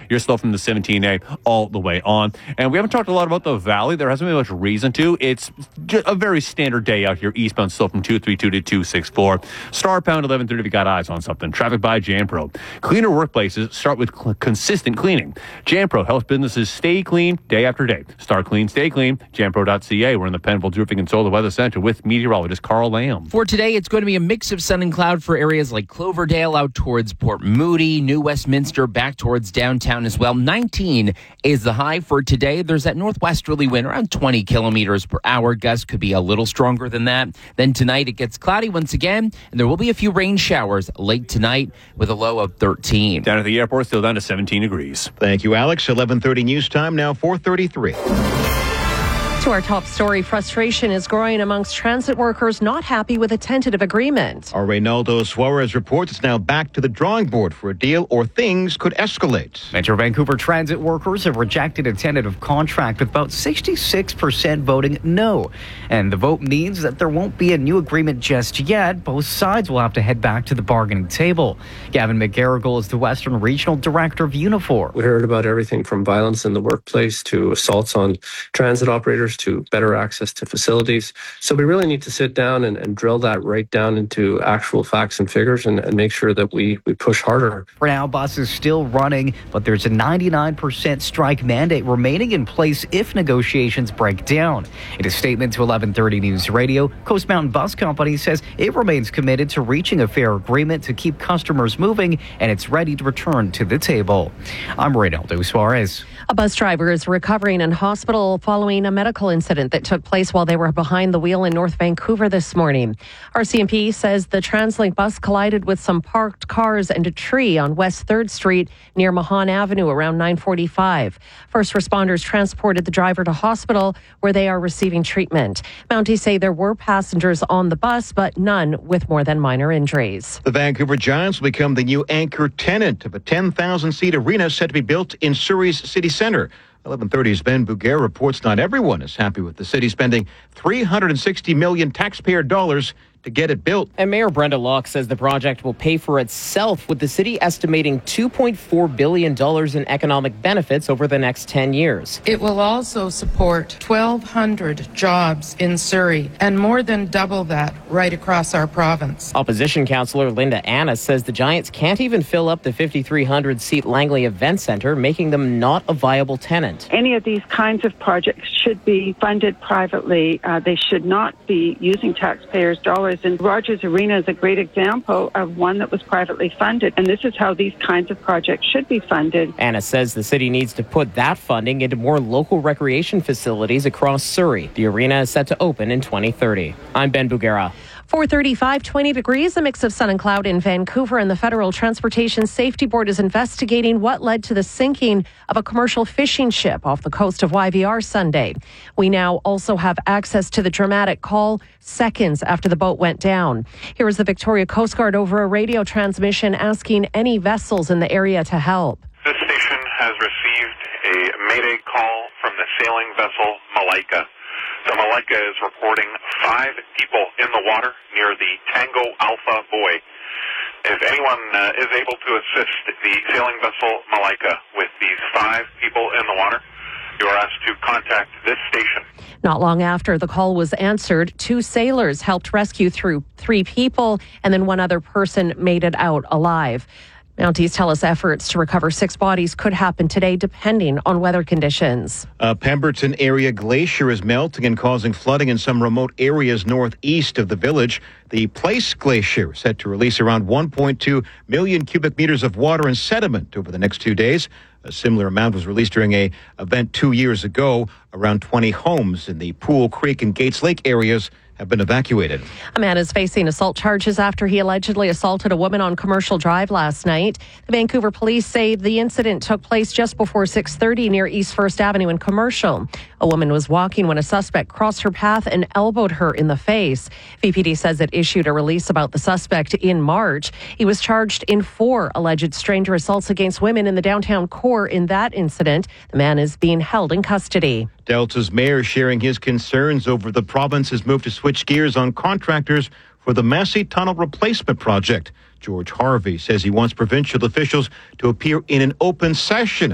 You're slow from the 17A all the way on. And we haven't talked a lot about the Valley. There hasn't been much reason to. It's just a very standard day out here. Eastbound slow from 232 to 264. Star Pound 1130 if you got eyes on something. Traffic by JanPro. Cleaner workplaces start with consistent cleaning. JanPro helps businesses stay clean day after day. Start clean, stay clean. JanPro.ca. We're in the Penfolds Roofing and Solar Weather Center with meteorologist Carl Lamb. For today, it's going to be a mix of sun and cloud for areas like Cloverdale out towards Port Moody, New Westminster back towards downtown as well. 19 is the high for today. There's that northwesterly wind around 20 kilometers per hour. Gusts could be a little stronger than that. Then tonight it gets cloudy once again, and there will be a few rain showers late tonight with a low of 13. Down at the airport, still down to 17 degrees. Thank you, Alex. 11:30 news time, now 4:33. To our top story, frustration is growing amongst transit workers not happy with a tentative agreement. Our Reynaldo Suarez reports it's now back to the drawing board for a deal or things could escalate. Metro Vancouver transit workers have rejected a tentative contract with about 66% voting no. And the vote means that there won't be a new agreement just yet. Both sides will have to head back to the bargaining table. Gavin McGarrigle is the Western Regional Director of Unifor. We heard about everything from violence in the workplace to assaults on transit operators to better access to facilities. So we really need to sit down and drill that right down into actual facts and figures and make sure that we push harder. For now, bus is still running, but there's a 99% strike mandate remaining in place if negotiations break down. In a statement to 1130 News Radio, Coast Mountain Bus Company says it remains committed to reaching a fair agreement to keep customers moving, and it's ready to return to the table. I'm Reynaldo Suarez. A bus driver is recovering in hospital following a medical incident that took place while they were behind the wheel in North Vancouver this morning. RCMP says the TransLink bus collided with some parked cars and a tree on West 3rd Street near Mahan Avenue around 9:45. First responders transported the driver to hospital where they are receiving treatment. Mounties say there were passengers on the bus, but none with more than minor injuries. The Vancouver Giants will become the new anchor tenant of a 10,000-seat arena set to be built in Surrey's city centre. 1130's Ben Bouguer reports not everyone is happy with the city spending $360 million taxpayer dollars to get it built. And Mayor Brenda Locke says the project will pay for itself, with the city estimating $2.4 billion in economic benefits over the next 10 years. It will also support 1,200 jobs in Surrey and more than double that right across our province. Opposition councillor Linda Anna says the Giants can't even fill up the 5,300-seat Langley Event Centre, making them not a viable tenant. Any of these kinds of projects should be funded privately. They should not be using taxpayers' dollars. And Rogers Arena is a great example of one that was privately funded. And this is how these kinds of projects should be funded. Anna says the city needs to put that funding into more local recreation facilities across Surrey. The arena is set to open in 2030. I'm Ben Bouguera. 4:35, 20 degrees, a mix of sun and cloud in Vancouver, and the Federal Transportation Safety Board is investigating what led to the sinking of a commercial fishing ship off the coast of YVR Sunday. We now also have access to the dramatic call seconds after the boat went down. Here is the Victoria Coast Guard over a radio transmission asking any vessels in the area to help. This station has received a mayday call from the sailing vessel Malaika. The Malaika is reporting 5 people in the water near the Tango Alpha buoy. If anyone is able to assist the sailing vessel Malaika with these 5 people in the water, you are asked to contact this station. Not long after the call was answered, 2 sailors helped rescue 3 people, and then 1 other person made it out alive. Mounties tell us efforts to recover 6 bodies could happen today, depending on weather conditions. Pemberton area glacier is melting and causing flooding in some remote areas northeast of the village. The Place Glacier is set to release around 1.2 million cubic meters of water and sediment over the next 2 days. A similar amount was released during an event 2 years ago. Around 20 homes in the Pool Creek and Gates Lake areas have been evacuated. A man is facing assault charges after he allegedly assaulted a woman on Commercial Drive last night. The Vancouver police say the incident took place just before 6:30 near East First Avenue and Commercial. A woman was walking when a suspect crossed her path and elbowed her in the face. VPD says it issued a release about the suspect in March. He was charged in 4 alleged stranger assaults against women in the downtown core in that incident. The man is being held in custody. Delta's mayor sharing his concerns over the province's move to switch gears on contractors for the Massey Tunnel replacement project. George Harvey says he wants provincial officials to appear in an open session